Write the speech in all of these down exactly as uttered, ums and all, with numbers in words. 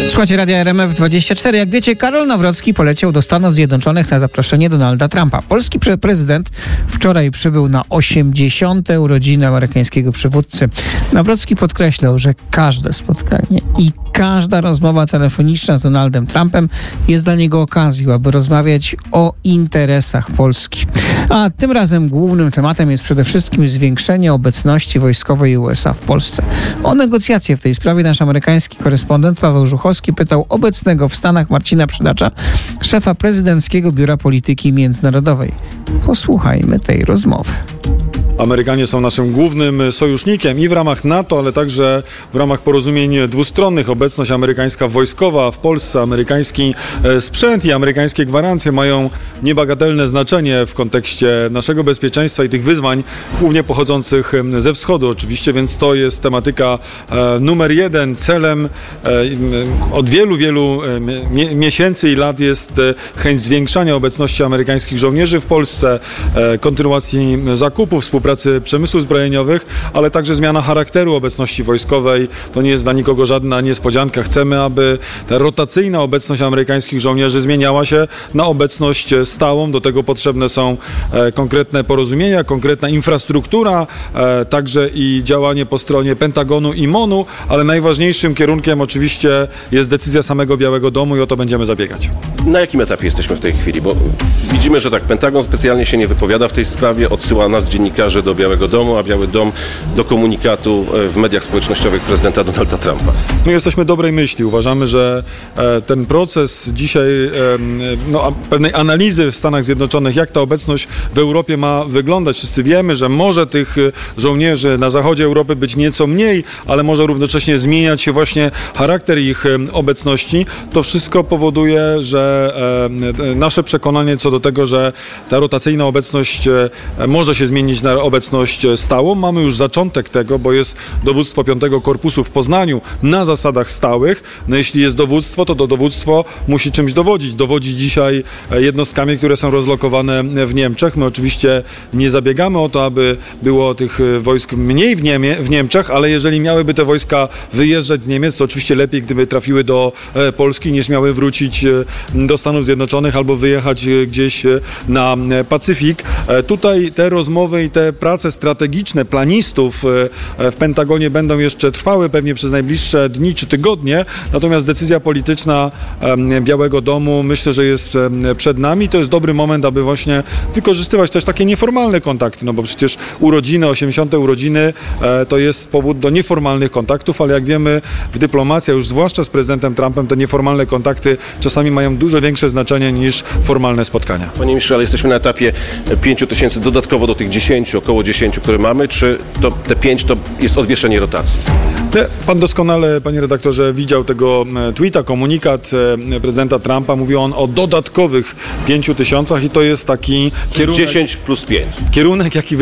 Słuchajcie Radia R M F dwadzieścia cztery. Jak wiecie, Karol Nawrocki poleciał do Stanów Zjednoczonych na zaproszenie Donalda Trumpa. Polski prezydent wczoraj przybył na osiemdziesiąte urodziny amerykańskiego przywódcy. Nawrocki podkreślał, że każde spotkanie i każda rozmowa telefoniczna z Donaldem Trumpem jest dla niego okazją, aby rozmawiać o interesach Polski. A tym razem głównym tematem jest przede wszystkim zwiększenie obecności wojskowej U S A w Polsce. O negocjacje w tej sprawie nasz amerykański korespondent Paweł Żuchowski pytał obecnego w Stanach Marcina Przydacza, szefa prezydenckiego Biura Polityki Międzynarodowej. Posłuchajmy tej rozmowy. Amerykanie są naszym głównym sojusznikiem i w ramach NATO, ale także w ramach porozumień dwustronnych. Obecność amerykańska wojskowa w Polsce, amerykański sprzęt i amerykańskie gwarancje mają niebagatelne znaczenie w kontekście naszego bezpieczeństwa i tych wyzwań, głównie pochodzących ze wschodu oczywiście, więc to jest tematyka numer jeden. Celem od wielu, wielu miesięcy i lat jest chęć zwiększania obecności amerykańskich żołnierzy w Polsce, kontynuacji zakupów, współpracy przemysłów zbrojeniowych, ale także zmiana charakteru obecności wojskowej. To nie jest dla nikogo żadna niespodzianka. Chcemy, aby ta rotacyjna obecność amerykańskich żołnierzy zmieniała się na obecność stałą. Do tego potrzebne są e, konkretne porozumienia, konkretna infrastruktura, e, także i działanie po stronie Pentagonu i MONU, ale najważniejszym kierunkiem oczywiście jest decyzja samego Białego Domu i o to będziemy zabiegać. Na jakim etapie jesteśmy w tej chwili? Bo widzimy, że tak, Pentagon specjalnie się nie wypowiada w tej sprawie, odsyła nas, dziennikarzy, do Białego Domu, a Biały Dom do komunikatu w mediach społecznościowych prezydenta Donalda Trumpa. My jesteśmy dobrej myśli. Uważamy, że e, ten proces dzisiaj e, no, pewnej analizy w Stanach Zjednoczonych, jak ta obecność w Europie ma wyglądać. Wszyscy wiemy, że może tych żołnierzy na zachodzie Europy być nieco mniej, ale może równocześnie zmieniać się właśnie charakter ich obecności. To wszystko powoduje, że e, nasze przekonanie co do tego, że ta rotacyjna obecność e, może się zmienić na obecność stałą. Mamy już zaczątek tego, bo jest dowództwo piątego Korpusu w Poznaniu na zasadach stałych. No jeśli jest dowództwo, to to dowództwo musi czymś dowodzić. Dowodzi dzisiaj jednostkami, które są rozlokowane w Niemczech. My oczywiście nie zabiegamy o to, aby było tych wojsk mniej w, Niemie, w Niemczech, ale jeżeli miałyby te wojska wyjeżdżać z Niemiec, to oczywiście lepiej, gdyby trafiły do Polski, niż miały wrócić do Stanów Zjednoczonych albo wyjechać gdzieś na Pacyfik. Tutaj te rozmowy i te prace strategiczne planistów w Pentagonie będą jeszcze trwały pewnie przez najbliższe dni czy tygodnie, natomiast decyzja polityczna Białego Domu myślę, że jest przed nami. To jest dobry moment, aby właśnie wykorzystywać też takie nieformalne kontakty, no bo przecież urodziny, osiemdziesiąte urodziny to jest powód do nieformalnych kontaktów, ale jak wiemy w dyplomacji, już zwłaszcza z prezydentem Trumpem, te nieformalne kontakty czasami mają dużo większe znaczenie niż formalne spotkania. Panie ministrze, ale jesteśmy na etapie pięciu tysięcy dodatkowo do tych dziesięciu, około dziesięciu, które mamy, czy to te pięć to jest odwieszenie rotacji? Pan doskonale, panie redaktorze, widział tego tweeta, komunikat prezydenta Trumpa. Mówił on o dodatkowych pięciu tysiącach i to jest taki kierunek, dziesięć plus pięć. Kierunek, jaki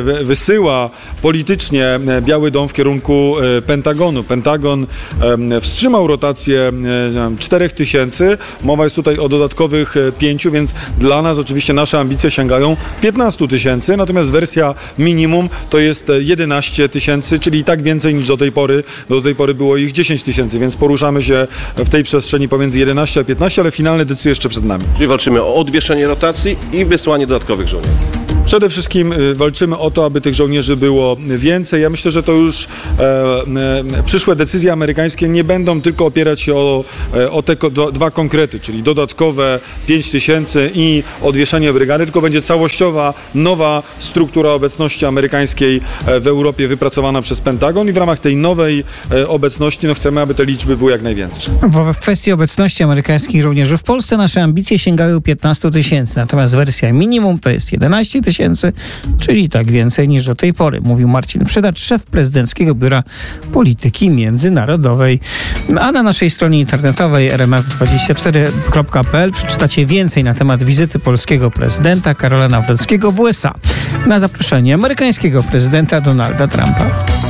wysyła politycznie Biały Dom w kierunku Pentagonu. Pentagon wstrzymał rotację czterech tysięcy. Mowa jest tutaj o dodatkowych pięciu, więc dla nas oczywiście nasze ambicje sięgają piętnastu tysięcy, natomiast wersja minimum to jest jedenaście tysięcy, czyli i tak więcej niż do tej pory. Do tej pory było ich dziesięć tysięcy, więc poruszamy się w tej przestrzeni pomiędzy jedenaście a piętnaście, ale finalne decyzje jeszcze przed nami. Czyli walczymy o odwieszenie rotacji i wysłanie dodatkowych żołnierzy. Przede wszystkim walczymy o to, aby tych żołnierzy było więcej. Ja myślę, że to już e, e, przyszłe decyzje amerykańskie nie będą tylko opierać się o, o te ko- dwa konkrety, czyli dodatkowe pięć tysięcy i odwieszenie brygady, tylko będzie całościowa, nowa struktura obecności amerykańskiej w Europie wypracowana przez Pentagon i w ramach tej nowej e, obecności no, chcemy, aby te liczby były jak najwięcej. W kwestii obecności amerykańskich żołnierzy w Polsce nasze ambicje sięgają piętnastu tysięcy, natomiast wersja minimum to jest jedenaście tysięcy, czyli tak więcej niż do tej pory, mówił Marcin Przydacz, szef prezydenckiego Biura Polityki Międzynarodowej. A na naszej stronie internetowej r m f dwadzieścia cztery kropka p l przeczytacie więcej na temat wizyty polskiego prezydenta Karola Nawrockiego w U S A na zaproszenie amerykańskiego prezydenta Donalda Trumpa.